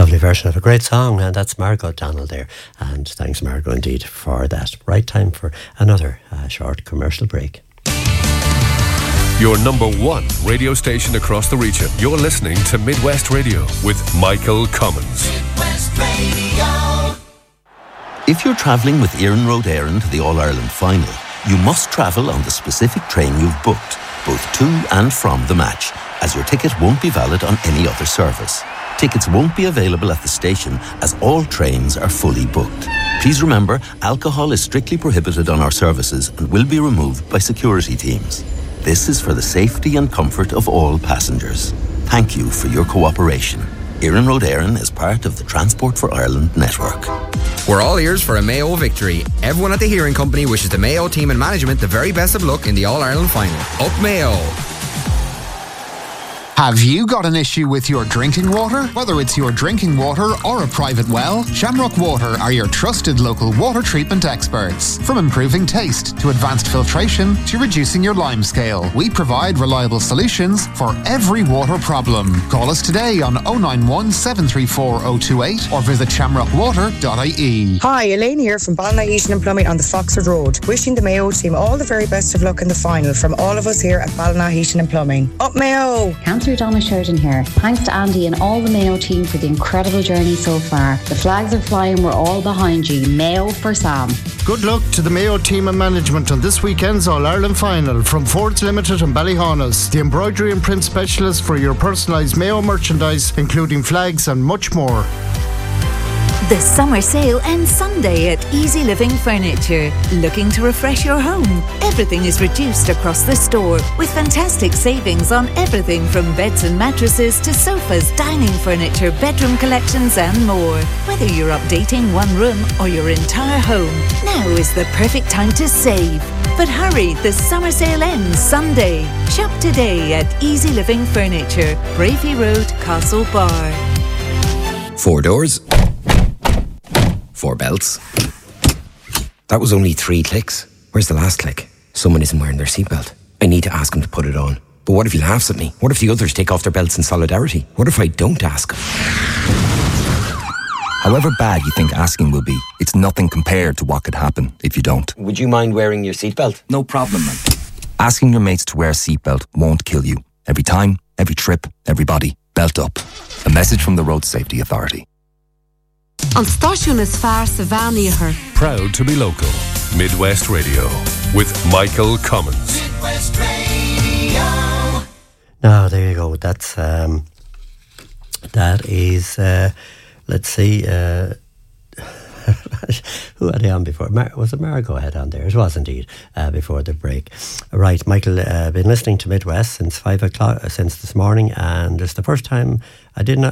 Lovely version of a great song, and that's Margot Donald there. And thanks, Margot, indeed, for that. Right time for another short commercial break. Your number one radio station across the region. You're listening to Midwest Radio with Michael Cummins. Midwest Radio. If you're travelling with Éireann Road Éireann to the All-Ireland final, you must travel on the specific train you've booked, both to and from the match, as your ticket won't be valid on any other service. Tickets won't be available at the station as all trains are fully booked. Please remember, alcohol is strictly prohibited on our services and will be removed by security teams. This is for the safety and comfort of all passengers. Thank you for your cooperation. Éireann Road Éireann is part of the Transport for Ireland network. We're all ears for a Mayo victory. Everyone at the Hearing Company wishes the Mayo team and management the very best of luck in the All-Ireland final. Up Mayo! Have you got an issue with your drinking water? Whether it's your drinking water or a private well, Shamrock Water are your trusted local water treatment experts. From improving taste to advanced filtration to reducing your lime scale, we provide reliable solutions for every water problem. Call us today on 091 734 028 or visit shamrockwater.ie. Hi, Elaine here from Ballina Heating and Plumbing on the Foxford Road. Wishing the Mayo team all the very best of luck in the final from all of us here at Ballina Heating and Plumbing. Up Mayo! Councillor Donna Sheridan here. Thanks to Andy and all the Mayo team for the incredible journey so far. The flags are flying, we're all behind you. Mayo for Sam. Good luck to the Mayo team and management on this weekend's All-Ireland final from Fords Limited and Ballyhaunis, the embroidery and print specialist for your personalised Mayo merchandise, including flags and much more. The summer sale ends Sunday at Easy Living Furniture. Looking to refresh your home? Everything is reduced across the store with fantastic savings on everything from beds and mattresses to sofas, dining furniture, bedroom collections and more. Whether you're updating one room or your entire home, now is the perfect time to save. But hurry, the summer sale ends Sunday. Shop today at Easy Living Furniture, Bravey Road, Castlebar. 4 doors. 4 belts. That was only 3 clicks. Where's the last click? Someone isn't wearing their seatbelt. I need to ask him to put it on. But what if he laughs at me? What if the others take off their belts in solidarity? What if I don't ask him? However bad you think asking will be, it's nothing compared to what could happen if you don't. Would you mind wearing your seatbelt? No problem, man. Asking your mates to wear a seatbelt won't kill you. Every time, every trip, everybody, belt up. A message from the Road Safety Authority. An stáisiún is fearr sa bheánaíochar. Proud to be local. Midwest Radio with Michael Cummins. Midwest Radio. Now, there you go. That's that is let's see, who had he on before? Was it Margot had on there? It was indeed, before the break. Right, Michael, been listening to Midwest since 5 o'clock, since this morning, and it's the first time I didn't.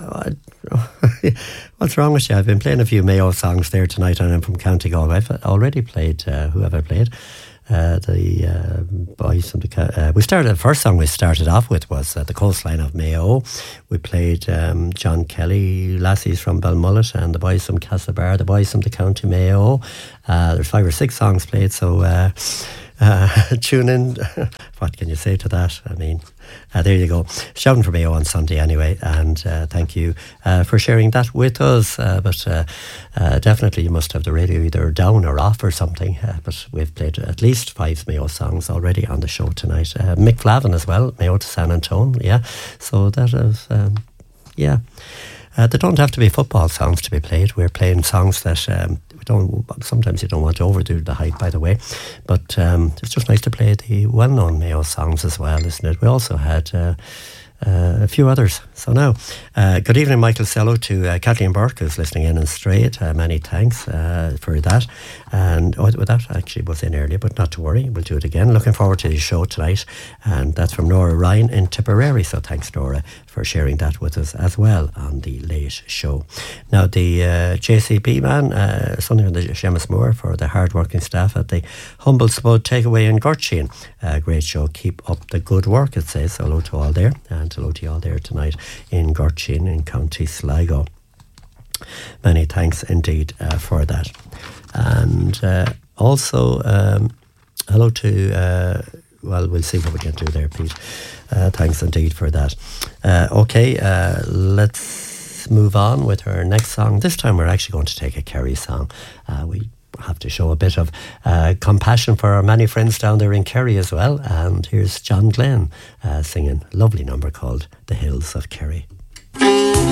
What's wrong with you? I've been playing a few Mayo songs there tonight, and I'm from County Galway. I've already played. Who have I played? The boys from the. We started. The first song we started off with was The Coastline of Mayo. We played John Kelly, Lassies from Belmullet, and the boys from Castlebar, the boys from the County Mayo. There's 5 or 6 songs played, so tune in. What can you say to that? I mean, there you go. Shouting for Mayo on Sunday anyway, and thank you for sharing that with us. But definitely you must have the radio either down or off or something. But we've played at least 5 Mayo songs already on the show tonight. Mick Flavin as well, Mayo to San Antone, yeah. So that is, yeah. They don't have to be football songs to be played. We're playing songs that sometimes you don't want to overdo the hype, by the way, but it's just nice to play the well-known Mayo songs as well, isn't it? We also had a few others. So now, good evening, Michael Sello, to Kathleen Burke, who's listening in straight. Many thanks for that. And that actually was in earlier, but not to worry, we'll do it again. Looking forward to the show tonight. And that's from Nora Ryan in Tipperary. So thanks, Nora, for sharing that with us as well on the late show. Now, the JCB man, something on the Seamus Moore for the hard-working staff at the Humble Spud Takeaway in Gurchin. Great show. Keep up the good work, it says. Hello to all there. And hello to you all there tonight in Gurchin in County Sligo. Many thanks indeed for that. And also, hello to, well, we'll see what we can do there, Pete. Thanks indeed for that. Okay, let's let's move on with her next song. This time we're actually going to take a Kerry song. We have to show a bit of compassion for our many friends down there in Kerry as well. And here's John Glenn singing a lovely number called The Hills of Kerry.